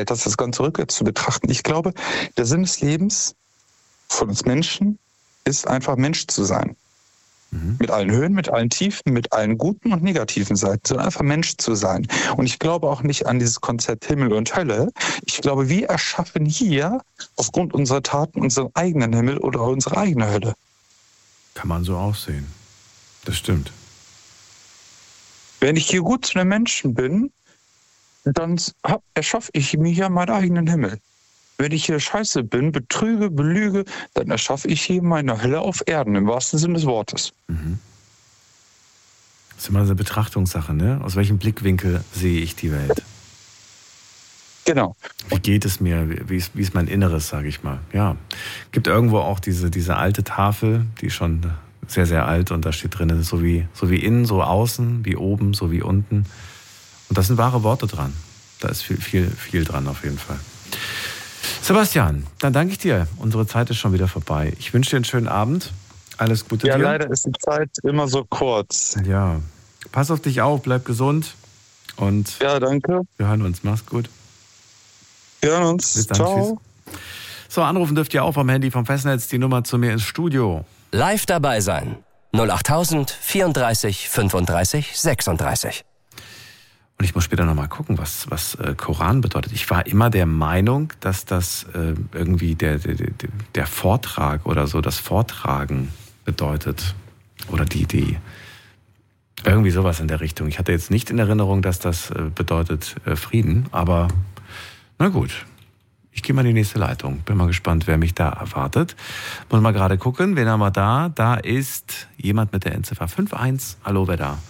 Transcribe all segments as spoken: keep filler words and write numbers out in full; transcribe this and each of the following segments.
das das Ganze rückwärts zu betrachten. Ich glaube, der Sinn des Lebens von uns Menschen ist einfach Mensch zu sein. Mhm. Mit allen Höhen, mit allen Tiefen, mit allen guten und negativen Seiten, sondern einfach Mensch zu sein. Und ich glaube auch nicht an dieses Konzept Himmel und Hölle. Ich glaube, wir erschaffen hier aufgrund unserer Taten unseren eigenen Himmel oder unsere eigene Hölle. Kann man so auch sehen. Das stimmt. Wenn ich hier gut zu den Menschen bin, dann erschaffe ich mir hier meinen eigenen Himmel. Wenn ich hier scheiße bin, betrüge, belüge, dann erschaffe ich hier meine Hölle auf Erden, im wahrsten Sinne des Wortes. Mhm. Das ist immer so eine Betrachtungssache, ne? Aus welchem Blickwinkel sehe ich die Welt? Genau. Wie geht es mir? Wie ist, wie ist mein Inneres, sage ich mal? Ja. Gibt irgendwo auch diese, diese alte Tafel, die ist schon sehr, sehr alt und da steht drin, so wie, so wie innen, so außen, wie oben, so wie unten. Und das sind wahre Worte dran. Da ist viel, viel, viel dran auf jeden Fall. Sebastian, dann danke ich dir. Unsere Zeit ist schon wieder vorbei. Ich wünsche dir einen schönen Abend. Alles Gute ja, dir. Ja, leider ist die Zeit immer so kurz. Ja. Pass auf dich auf, bleib gesund. Und ja, danke. Wir hören uns. Mach's gut. Wir hören uns. Bis dann. Ciao. Tschüss. So, anrufen dürft ihr auch vom Handy vom Festnetz. Die Nummer zu mir ins Studio. Live dabei sein. null acht tausend vierunddreißig fünfunddreißig sechsunddreißig. Und ich muss später nochmal gucken, was, was äh, Koran bedeutet. Ich war immer der Meinung, dass das äh, irgendwie der, der, der Vortrag oder so, das Vortragen bedeutet. Oder die, die, irgendwie sowas in der Richtung. Ich hatte jetzt nicht in Erinnerung, dass das äh, bedeutet äh, Frieden, aber na gut. Ich gehe mal in die nächste Leitung. Bin mal gespannt, wer mich da erwartet. Muss mal gerade gucken, wen haben wir da? Da ist jemand mit der Endziffer fünf eins. Hallo, wer da?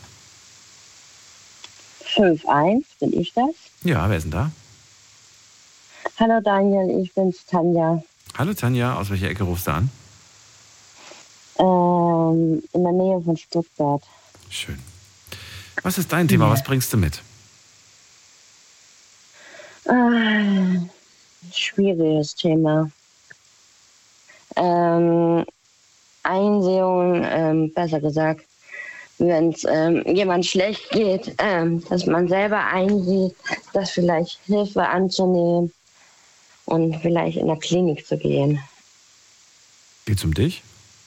fünf eins, bin ich das? Ja, wer ist denn da? Hallo Daniel, ich bin's, Tanja. Hallo Tanja, aus welcher Ecke rufst du an? Ähm, in der Nähe von Stuttgart. Schön. Was ist dein Thema? Ja. Was bringst du mit? Ah, schwieriges Thema. Ähm, Einsehung, ähm, besser gesagt, wenn es ähm, jemand schlecht geht, ähm, dass man selber einsieht, dass vielleicht Hilfe anzunehmen und vielleicht in der Klinik zu gehen. Geht's um dich?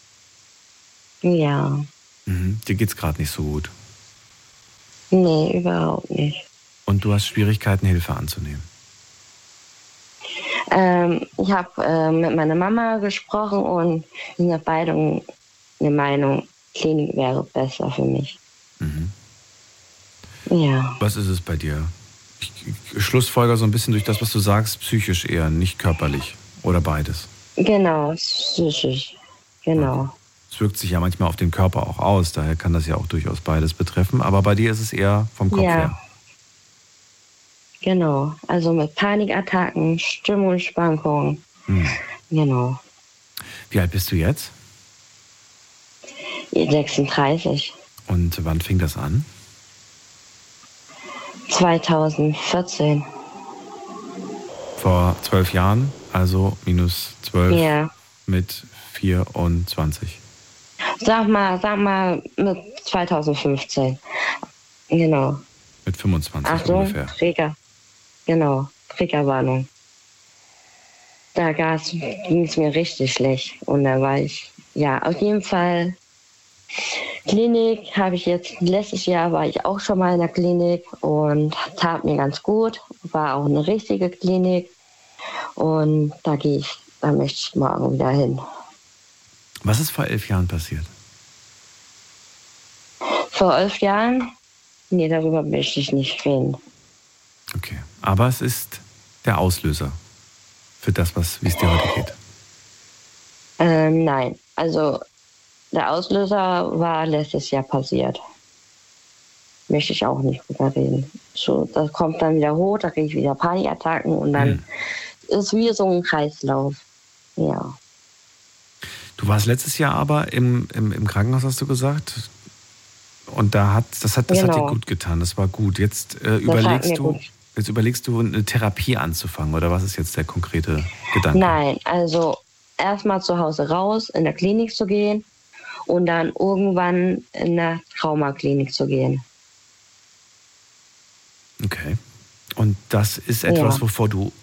Ja. Mhm. Dir geht's gerade nicht so gut? Nee, überhaupt nicht. Und du hast Schwierigkeiten, Hilfe anzunehmen? Ähm, ich habe äh, mit meiner Mama gesprochen und wir sind beide der Meinung, Klinik wäre besser für mich. Mhm. Ja. Was ist es bei dir? Ich, ich schlussfolger so ein bisschen durch das, was du sagst, psychisch eher, nicht körperlich. Oder beides? Genau, psychisch. Genau. Es wirkt sich ja manchmal auf den Körper auch aus, daher kann das ja auch durchaus beides betreffen. Aber bei dir ist es eher vom Kopf ja. her. Genau, also mit Panikattacken, Stimmungsschwankungen. Hm. Genau. Wie alt bist du jetzt? sechsunddreißig. Und wann fing das an? zweitausendvierzehn. Vor zwölf Jahren, also minus zwölf ja. mit vierundzwanzig. Sag mal, sag mal mit zweitausendfünfzehn. Genau. Mit fünfundzwanzig Achtung, ungefähr. Träger. Genau, Triggerwarnung. Da ging es mir richtig schlecht. Und da war ich, ja, auf jeden Fall. Klinik habe ich jetzt, letztes Jahr war ich auch schon mal in der Klinik und tat mir ganz gut. War auch eine richtige Klinik. Und da gehe ich, da möchte ich morgen wieder hin. Was ist vor elf Jahren passiert? Vor elf Jahren? Nee, darüber möchte ich nicht reden. Okay, aber es ist der Auslöser für das, was, wie es dir heute geht. Ähm, nein, also der Auslöser war letztes Jahr passiert. Möchte ich auch nicht drüber reden. So, das kommt dann wieder hoch, da kriege ich wieder Panikattacken und dann hm. ist wie so ein Kreislauf. Ja. Du warst letztes Jahr aber im, im, im Krankenhaus, hast du gesagt? Und da hat, das hat, das genau. hat dir gut getan, das war gut. Jetzt äh, überlegst du, gut. jetzt überlegst du, eine Therapie anzufangen, oder was ist jetzt der konkrete Gedanke? Nein, also erstmal zu Hause raus, in der Klinik zu gehen und dann irgendwann in der Traumaklinik zu gehen. Okay. Und das ist etwas, Ja. wovor du